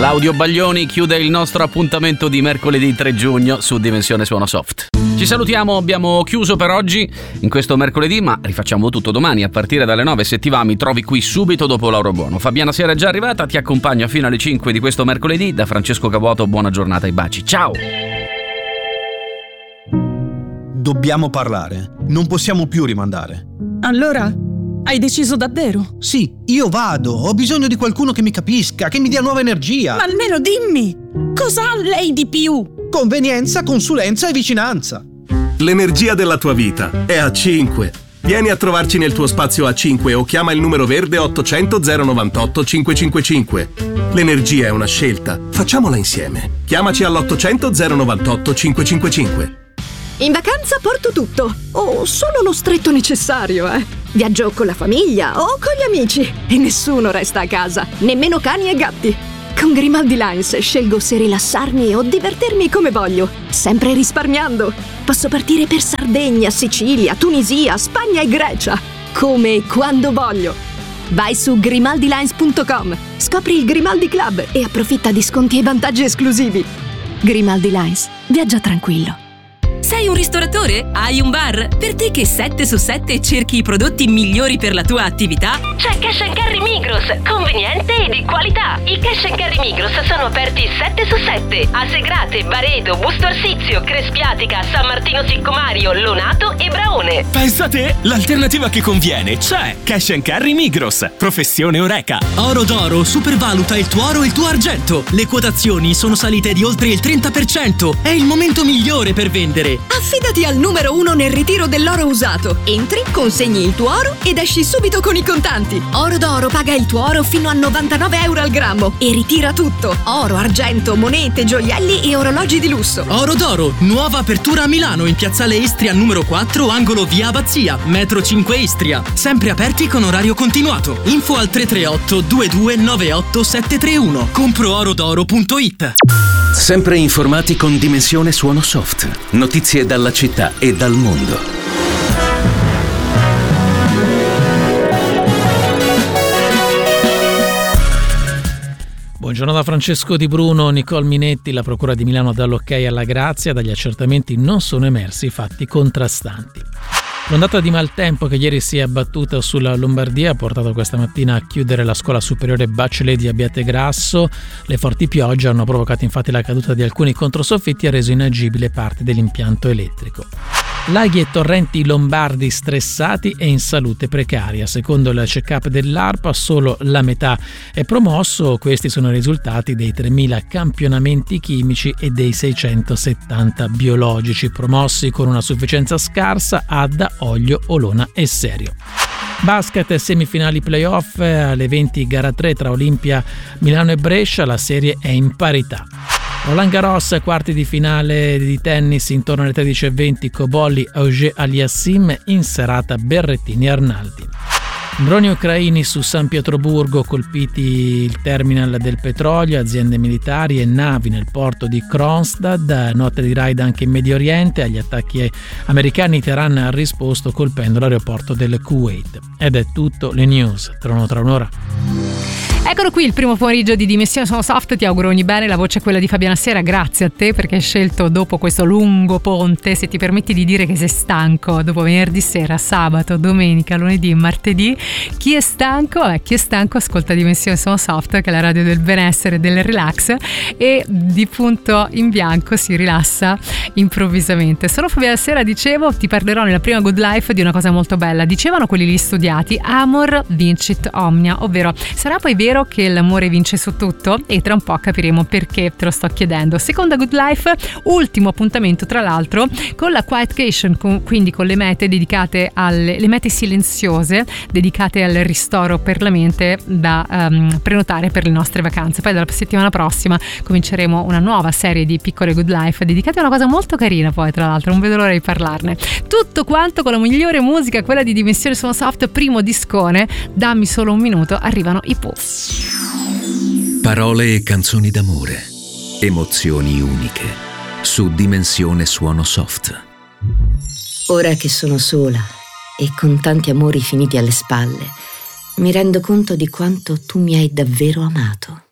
Claudio Baglioni chiude il nostro appuntamento di mercoledì 3 giugno su Dimensione Suono Soft. Ci salutiamo, abbiamo chiuso per oggi in questo mercoledì, ma rifacciamo tutto domani a partire dalle 9. Se ti va mi trovi qui subito dopo Lauro Buono. Fabiana Sera è già arrivata, ti accompagno fino alle 5 di questo mercoledì. Da Francesco Cavuoto, buona giornata e baci, ciao! Dobbiamo parlare, non possiamo più rimandare. Allora, hai deciso davvero? Sì, io vado, ho bisogno di qualcuno che mi capisca, che mi dia nuova energia. Ma almeno dimmi, cosa ha lei di più? Convenienza, consulenza e vicinanza. L'energia della tua vita è A5. Vieni a trovarci nel tuo spazio A5 o chiama il numero verde 800 098 555. L'energia è una scelta, facciamola insieme. Chiamaci all'800 098 555. In vacanza porto tutto, o solo lo stretto necessario, Viaggio con la famiglia o con gli amici e nessuno resta a casa, nemmeno cani e gatti. Con Grimaldi Lines scelgo se rilassarmi o divertirmi come voglio, sempre risparmiando. Posso partire per Sardegna, Sicilia, Tunisia, Spagna e Grecia, come e quando voglio. Vai su grimaldilines.com, scopri il Grimaldi Club e approfitta di sconti e vantaggi esclusivi. Grimaldi Lines, viaggia tranquillo. Sei un ristoratore? Hai un bar? Per te che 7 su 7 cerchi i prodotti migliori per la tua attività? C'è Cash & Carry Migros, conveniente e di qualità. I Cash & Carry Migros sono aperti 7 su 7 a Segrate, Baredo, Busto Arsizio, Crespiatica, San Martino Siccomario, Lonato e Braone. Pensa te, l'alternativa che conviene c'è! Cash & Carry Migros, professione Oreca. Oro d'Oro supervaluta il tuo oro e il tuo argento. Le quotazioni sono salite di oltre il 30%. È il momento migliore per vendere. Affidati al numero 1 nel ritiro dell'oro usato. Entri, consegni il tuo oro ed esci subito con i contanti. Oro d'Oro paga il tuo oro fino a 99 euro al grammo e ritira tutto: oro, argento, monete, gioielli e orologi di lusso. Oro d'Oro, nuova apertura a Milano in piazzale Istria numero 4, angolo via Abbazia, metro 5 Istria. Sempre aperti con orario continuato. Info al 338 2298 731. Comproorodoro.it. Sempre informati con Dimensione Suono Soft. Notizie dalla città e dal mondo. Buongiorno da Francesco Di Bruno. Nicole Minetti, la Procura di Milano dà l'ok alla grazia. Dagli accertamenti non sono emersi fatti contrastanti. L'ondata di maltempo che ieri si è abbattuta sulla Lombardia ha portato questa mattina a chiudere la scuola superiore Bachelet di Abbiategrasso. Le forti piogge hanno provocato infatti la caduta di alcuni controsoffitti e reso inagibile parte dell'impianto elettrico. Laghi e torrenti lombardi stressati e in salute precaria. Secondo il check-up dell'ARPA solo la metà è promosso. Questi sono i risultati dei 3.000 campionamenti chimici e dei 670 biologici promossi con una sufficienza scarsa ad olio, olona e serio. Basket, semifinali playoff, alle 20 gara 3 tra Olimpia, Milano e Brescia, la serie è in parità. Roland Garros, quarti di finale di tennis intorno alle 13:20, Cobolli, Auger Aliassime, in serata Berrettini e Arnaldi. Droni ucraini su San Pietroburgo, colpiti il terminal del petrolio, aziende militari e navi nel porto di Kronstadt, notte di raid anche in Medio Oriente. Agli attacchi americani Teheran ha risposto colpendo l'aeroporto del Kuwait. Ed è tutto, le news tornano tra un'ora. Eccolo qui il primo pomeriggio di Dimensione Sono Soft, ti auguro ogni bene, la voce è quella di Fabiana Sera, grazie a te perché hai scelto dopo questo lungo ponte, se ti permetti di dire che sei stanco, dopo venerdì sera, sabato, domenica, lunedì e martedì, chi è stanco ascolta Dimensione Sono Soft, che è la radio del benessere e del relax, e di punto in bianco si rilassa improvvisamente. Sono Fabiana Sera, dicevo, ti parlerò nella prima Good Life di una cosa molto bella. Dicevano quelli lì studiati, amor vincit omnia, ovvero sarà poi vero che l'amore vince su tutto? E tra un po' capiremo perché, te lo sto chiedendo. Seconda Good Life, ultimo appuntamento tra l'altro con la Quietcation, quindi con le mete dedicate le mete silenziose dedicate al ristoro per la mente da prenotare per le nostre vacanze. Poi dalla settimana prossima cominceremo una nuova serie di piccole Good Life dedicate a una cosa molto carina, poi tra l'altro non vedo l'ora di parlarne. Tutto quanto con la migliore musica, quella di Dimensione Sono Soft, primo discone, dammi solo un minuto, arrivano i Pooh. Parole e canzoni d'amore, emozioni uniche, su Dimensione Suono Soft. Ora che sono sola e con tanti amori finiti alle spalle, mi rendo conto di quanto tu mi hai davvero amato.